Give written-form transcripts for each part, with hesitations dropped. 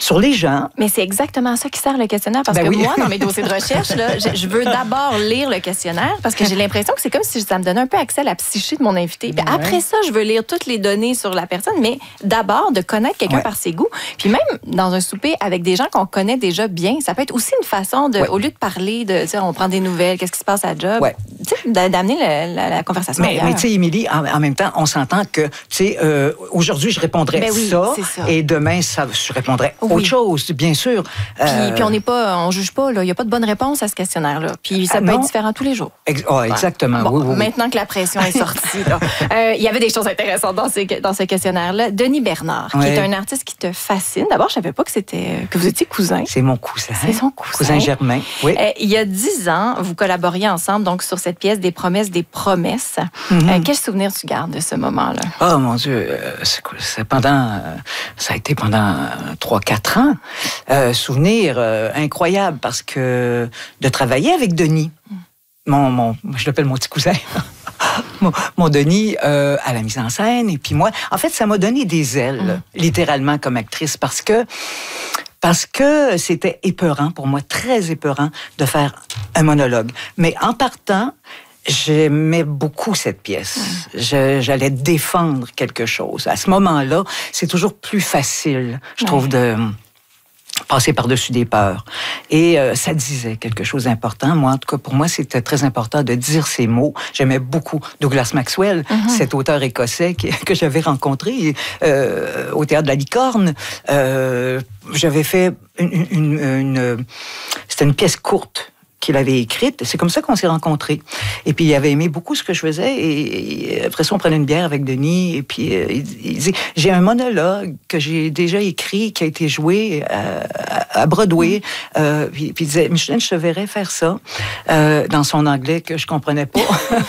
sur les gens. Mais c'est exactement ça qui sert le questionnaire. Parce que moi, dans mes dossiers de recherche, là, je veux d'abord lire le questionnaire parce que j'ai l'impression que c'est comme si ça me donnait un peu accès à la psyché de mon invité. Puis après ça, je veux lire toutes les données sur la personne, mais d'abord de connaître quelqu'un par ses goûts. Puis même dans un souper avec des gens qu'on connaît déjà bien, ça peut être aussi une façon de, au lieu de parler de, on prend des nouvelles, qu'est-ce qui se passe à la job, d'amener la conversation ailleurs. Mais tu sais, Émilie, en même temps, on s'entend que, tu sais, aujourd'hui, je répondrais ça, et demain, je répondrais autre chose, bien sûr. Puis on juge pas, là. Il n'y a pas de bonne réponse à ce questionnaire-là. Puis ça peut être différent tous les jours. Exactement. Bon, oui. Maintenant que la pression est sortie, il y avait des choses intéressantes dans ce questionnaire-là. Denis Bernard, qui est un artiste qui te fascine. D'abord, je savais pas que vous étiez cousins. C'est mon cousin. C'est son cousin. Cousin Germain, oui. Il y a 10 ans, vous collaboriez ensemble donc sur cette pièce Des promesses, des promesses. Quel souvenir tu gardes de ce moment-là? Oh mon Dieu, ça a été pendant 3-4 ans. Souvenir incroyable parce que de travailler avec Denis, je l'appelle mon petit cousin. Mon Denis à la mise en scène, et puis moi, en fait, ça m'a donné des ailes, littéralement, comme actrice, parce que c'était épeurant pour moi, très épeurant, de faire un monologue. Mais en partant, j'aimais beaucoup cette pièce. J'allais défendre quelque chose. À ce moment-là, c'est toujours plus facile, je trouve, de passer par-dessus des peurs. Et ça disait quelque chose d'important. Moi, en tout cas, pour moi, c'était très important de dire ces mots. J'aimais beaucoup Douglas Maxwell, cet auteur écossais que j'avais rencontré au Théâtre de la Licorne. J'avais fait c'était une pièce courte qu'il avait écrite. C'est comme ça qu'on s'est rencontrés. Et puis, il avait aimé beaucoup ce que je faisais. Et après ça, on prenait une bière avec Denis. Et puis, il dit, j'ai un monologue que j'ai déjà écrit, qui a été joué à Broadway. Puis il disait, Micheline, je te verrais faire ça dans son anglais que je comprenais pas.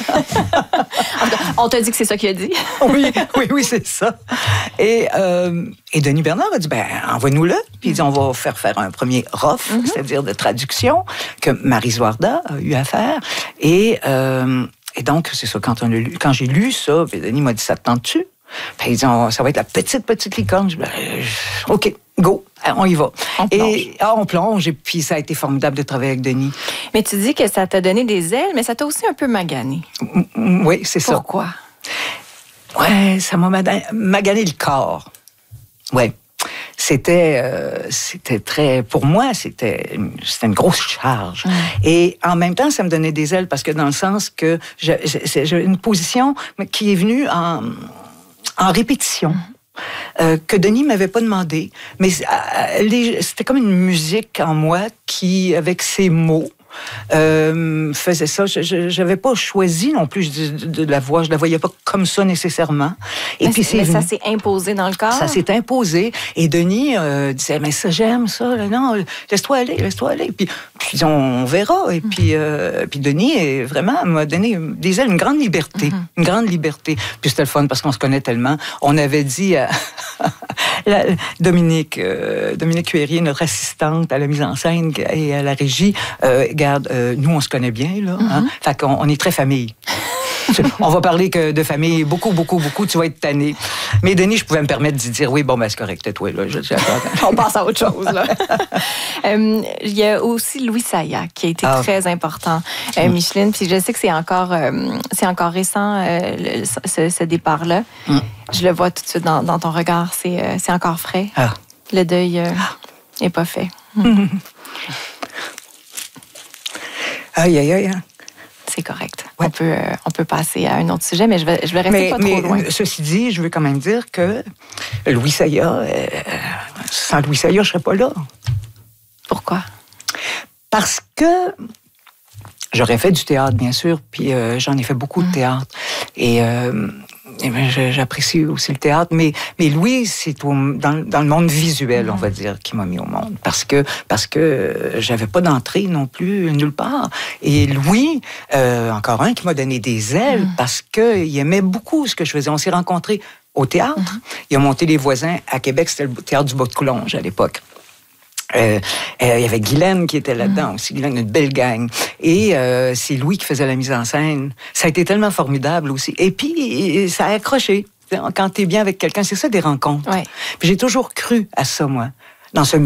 On t'a dit que c'est ça qu'il a dit? oui, c'est ça. Et Denis Bernard a dit, envoie-nous-le. Puis il dit, on va faire un premier rough, c'est-à-dire de traduction, que Marie Zouarda a eu à faire. Et donc, c'est ça, quand j'ai lu ça, Denis m'a dit, ça te tente-tu? Puis il dit, ça va être la petite licorne. Je dis, OK, go, on y va. On plonge, et puis ça a été formidable de travailler avec Denis. Mais tu dis que ça t'a donné des ailes, mais ça t'a aussi un peu magané. Oui, c'est ça. Pourquoi? Ouais, ça m'a magané le corps. Ouais. C'était pour moi, c'était une grosse charge. Et en même temps, ça me donnait des ailes parce que dans le sens que j'ai une position qui est venue en répétition. Que Denis m'avait pas demandé, mais c'était comme une musique en moi qui, avec ses mots, faisait ça. Je n'avais pas choisi non plus de la voix. Je la voyais pas comme ça nécessairement. Et puis mais ça s'est imposé dans le corps? Ça s'est imposé. Et Denis disait, mais ça, j'aime ça. Là, non, laisse-toi aller. Puis on verra. Et puis Denis vraiment m'a donné des ailes, une grande liberté. Une grande liberté. Puis c'était le fun parce qu'on se connaît tellement. On avait dit à Dominique Cuérier, notre assistante à la mise en scène et à la régie, regarde, nous, on se connaît bien, là. Fait qu'on est très famille. On va parler que de famille, beaucoup, tu vas être tanné. Mais Denis, je pouvais me permettre d'y dire, oui, c'est correct, tais-toi, là. On passe à autre chose, là. Il y a aussi Louis Saya, qui a été très important, Micheline, puis je sais que c'est encore récent, ce départ-là. Je le vois tout de suite dans ton regard, c'est encore frais. Le deuil n'est pas fait. Aïe. C'est correct. Ouais. On peut passer à un autre sujet, mais je vais rester pas trop loin. Ceci dit, je veux quand même dire que Louis Saya, sans Louis Saya, je serais pas là. Pourquoi? Parce que j'aurais fait du théâtre, bien sûr, puis j'en ai fait beaucoup de théâtre. Et j'apprécie aussi le théâtre, mais Louis, c'est dans le monde visuel, on va dire, qui m'a mis au monde. Parce que j'avais pas d'entrée non plus nulle part. Et Louis, encore un qui m'a donné des ailes, parce qu'il aimait beaucoup ce que je faisais. On s'est rencontrés au théâtre. Il a monté Les Voisins à Québec, c'était le théâtre du Bas-de-Coulonges à l'époque. Il y avait Guylaine qui était là-dedans aussi. Guylaine, une belle gang. Et c'est Louis qui faisait la mise en scène. Ça a été tellement formidable aussi. Et puis, ça a accroché. Quand t'es bien avec quelqu'un, c'est ça des rencontres. Ouais. Puis j'ai toujours cru à ça, moi, dans ce